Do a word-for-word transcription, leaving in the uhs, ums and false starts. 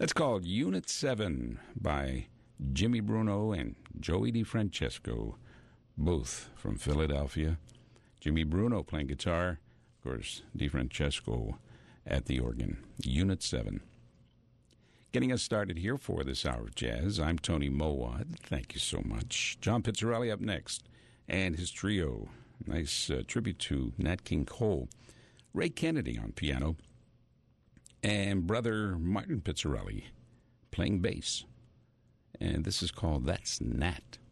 That's called Unit seven by Jimmy Bruno and Joey DeFrancesco, both from Philadelphia. Jimmy Bruno playing guitar, of course, DeFrancesco at the organ. Unit seven. Getting us started here for this hour of jazz, I'm Tony Mowat. Thank you so much. John Pizzarelli up next, and his trio. Nice uh, tribute to Nat King Cole. Ray Kennedy on piano, and brother Martin Pizzarelli playing bass. And this is called That's Nat.